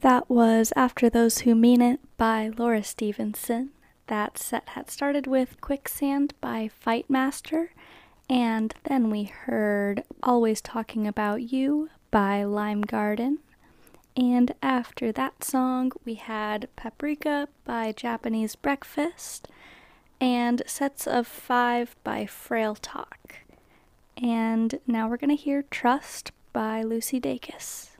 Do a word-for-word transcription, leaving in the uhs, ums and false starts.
That was After Those Who Mean It by Laura Stevenson. That set had started with Quicksand by Fightmaster, and then we heard Always Talking About You by Lime Garden. And after that song, we had Paprika by Japanese Breakfast, and Sets of Five by Frail Talk. And now we're going to hear Trust by Lucy Dacus.